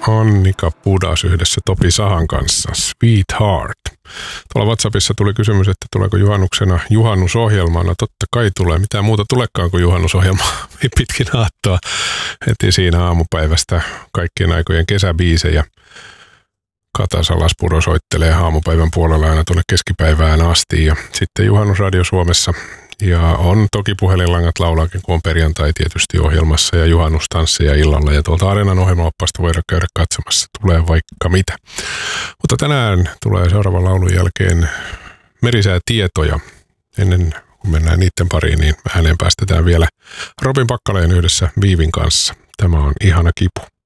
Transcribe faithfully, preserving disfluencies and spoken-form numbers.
Annika Pudas yhdessä Topi Sahan kanssa, Sweetheart. Tuolla WhatsAppissa tuli kysymys, että tuleeko juhannuksena juhannusohjelma. No totta kai tulee. Mitään muuta tulekaan kuin juhannusohjelma pitkin aattoa. Heti siinä aamupäivästä kaikkien aikojen kesäbiisejä. Kata Salaspuro soittelee aamupäivän puolella aina tuonne keskipäivään asti. Ja sitten juhannusradio Suomessa. Ja on toki puhelinlangat laulaakin, kun on perjantai tietysti ohjelmassa ja juhannustansseja illalla. Ja tuolta Areenan ohjelmaoppaasta voidaan käydä katsomassa. Tulee vaikka mitä. Mutta tänään tulee seuraavan laulun jälkeen merisää tietoja. Ennen kuin mennään niiden pariin, niin ääneen päästetään vielä Robin Packaleen yhdessä Viivin kanssa. Tämä on Ihana kipu.